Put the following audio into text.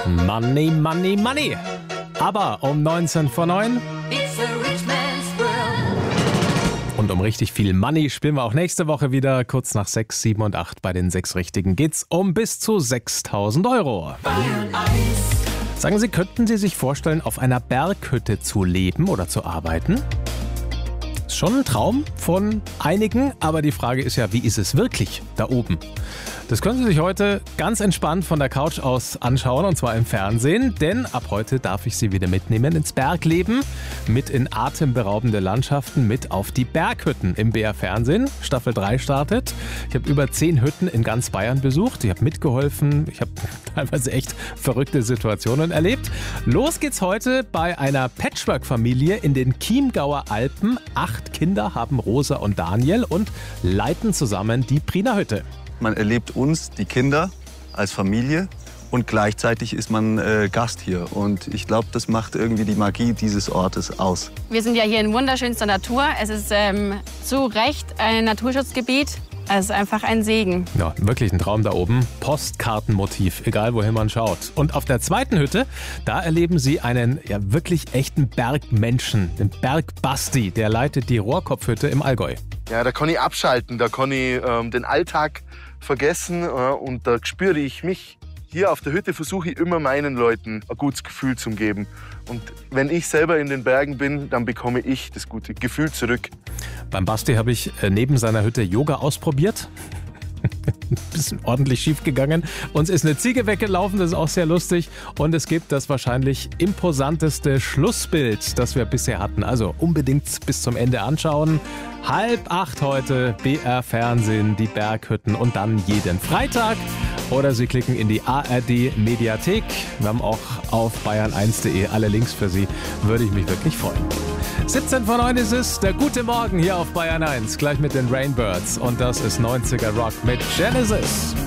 Money, Money, Money. Aber um 19 vor 9. Und um richtig viel Money spielen wir auch nächste Woche wieder. Kurz nach 6, 7 und 8 bei den 6 Richtigen geht's um bis zu 6.000 Euro. Sagen Sie, könnten Sie sich vorstellen, auf einer Berghütte zu leben oder zu arbeiten? Ist schon ein Traum von einigen, aber die Frage ist ja, wie ist es wirklich da oben? Das können Sie sich heute ganz entspannt von der Couch aus anschauen, und zwar im Fernsehen, denn ab heute darf ich Sie wieder mitnehmen ins Bergleben, mit in atemberaubende Landschaften, mit auf die Berghütten im BR Fernsehen. Staffel 3 startet. Ich habe über 10 Hütten in ganz Bayern besucht, ich habe mitgeholfen, ich habe teilweise echt verrückte Situationen erlebt. Los geht's heute bei einer Patchwork-Familie in den Chiemgauer Alpen. 8 Kinder haben Rosa und Daniel und leiten zusammen die Prina-Hütte. Man erlebt uns, die Kinder, als Familie und gleichzeitig ist man Gast hier. Und ich glaube, das macht irgendwie die Magie dieses Ortes aus. Wir sind ja hier in wunderschönster Natur. Es ist zu Recht ein Naturschutzgebiet. Es ist einfach ein Segen. Ja, wirklich ein Traum da oben. Postkartenmotiv, egal wohin man schaut. Und auf der zweiten Hütte, da erleben Sie einen ja wirklich echten Bergmenschen, den Bergbasti. Der leitet die Rohrkopfhütte im Allgäu. Ja, da kann ich abschalten, da kann ich den Alltag vergessen und da spüre ich mich. Hier auf der Hütte versuche ich immer meinen Leuten ein gutes Gefühl zu geben. Und wenn ich selber in den Bergen bin, dann bekomme ich das gute Gefühl zurück. Beim Basti habe ich neben seiner Hütte Yoga ausprobiert. Bisschen ordentlich schief gegangen. Uns ist eine Ziege weggelaufen, das ist auch sehr lustig. Und es gibt das wahrscheinlich imposanteste Schlussbild, das wir bisher hatten. Also unbedingt bis zum Ende anschauen. 7:30 heute, BR Fernsehen, die Berghütten und dann jeden Freitag. Oder Sie klicken in die ARD Mediathek. Wir haben auch auf bayern1.de alle Links für Sie. Würde ich mich wirklich freuen. 17 vor 9 ist es, der gute Morgen hier auf Bayern 1, gleich mit den Rainbirds. Und das ist 90er Rock mit Genesis.